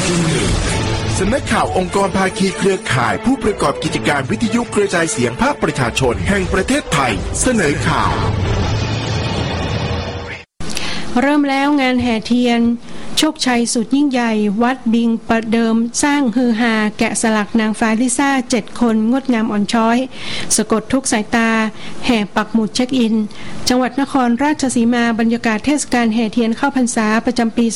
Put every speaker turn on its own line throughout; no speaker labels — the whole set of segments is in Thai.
สำนักข่าวองค์กรภาคีเครือข่ายผู้ประกอบกิจการวิทยุกระจายเสียงภาคประชาชนแห่งประเทศไทยเสนอข่าว
เริ่มแล้วงานแห่เทียนโชคชัยสุดยิ่งใหญ่วัดบิงประเดิมสร้างฮือฮาแกะสลักนางฟ้าลิซ่า7 คนงดงามอ่อนช้อยสะกดทุกสายตาแห่ปักหมุดเช็คอินจังหวัดนครราชสีมาบรรยากาศเทศกาลแห่เทียนเข้าพรรษาประจำปี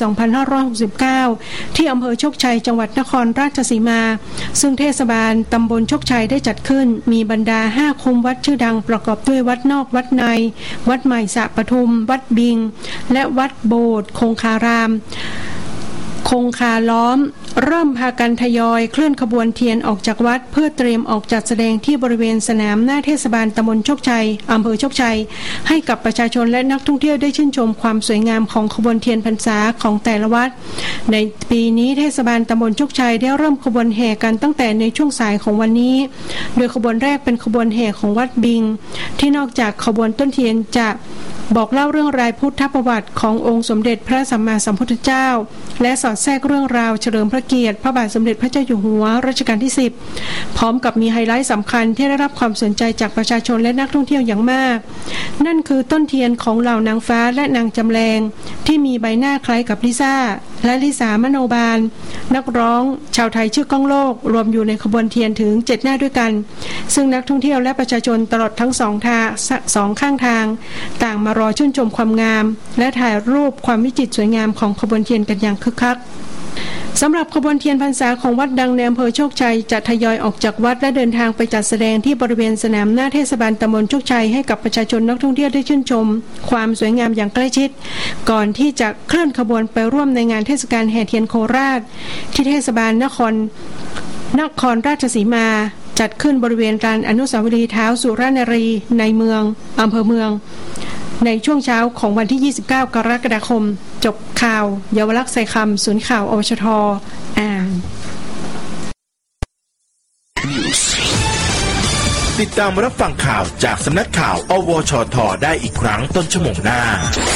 2569 ที่อำเภอโชคชัยจังหวัดนครราชสีมาซึ่งเทศบาลตำบลโชคชัยได้จัดขึ้นมีบรรดา5คุ้มวัดชื่อดังประกอบด้วยวัดนอกวัดในวัดใหม่สระปทุมวัดบิงและวัดโบสถ์คงคารามคงคาล้อมเริ่มพากันทยอยเคลื่อนขบวนเทียนออกจากวัดเพื่อเตรียมออกจัดแสดงที่บริเวณสนามหน้าเทศบาลตำบลโชคชัยอำเภอโชคชัยให้กับประชาชนและนักท่องเที่ยวได้ชื่นชมความสวยงามของขบวนเทียนพรรษาของแต่ละวัดในปีนี้เทศบาลตำบลโชคชัยได้เริ่มขบวนแห่กันตั้งแต่ในช่วงสายของวันนี้โดยขบวนแรกเป็นขบวนแห่ของวัดบิงที่นอกจากขบวนต้นเทียนจะบอกเล่าเรื่องราวพุทธประวัติขององค์สมเด็จพระสัมมาสัมพุทธเจ้าและสอดแทรกเรื่องราวเฉลิมพระเกียรติพระบาทสมเด็จพระเจ้าอยู่หัวรัชกาลที่10พร้อมกับมีไฮไลท์สำคัญที่ได้รับความสนใจจากประชาชนและนักท่องเที่ยวอย่างมากนั่นคือต้นเทียนของเหล่านางฟ้าและนางจำแรงที่มีใบหน้าคล้ายกับลิซ่าและลิสามโนบาลนักร้องชาวไทยชื่อก้องโลกรวมอยู่ในขบวนเทียนถึง7 หน้าด้วยกันซึ่งนักท่องเที่ยวและประชาชนตลอดทั้ง2 ข้างทางต่างมารอชื่นชมความงามและถ่ายรูปความวิจิตรสวยงามของขบวนเทียนกันอย่างคึกคักสำหรับขบวนเทียนพรรษาของวัดดังในอำเภอโชคชัยจะทยอยออกจากวัดและเดินทางไปจัดแสดงที่บริเวณสนามหน้าเทศบาลตำบลโชคชัยให้กับประชาชนนักท่องเที่ยวได้ชื่นชมความสวยงามอย่างใกล้ชิดก่อนที่จะเคลื่อนขบวนไปร่วมในงานเทศกาลแห่เทียนโคราชที่เทศบาลนครราชสีมาจัดขึ้นบริเวณลานอนุสาวรีย์ท้าวสุรนารีในเมืองอำเภอเมืองในช่วงเช้าของวันที่ 29 กรกฎาคมจบข่าวเยาวลักษณ์ใส่คำศูนย์ข่าวอวชท.อ่าน
ติดตามรับฟังข่าวจากสำนักข่าวอวชท.ได้อีกครั้งต้นชั่วโมงหน้า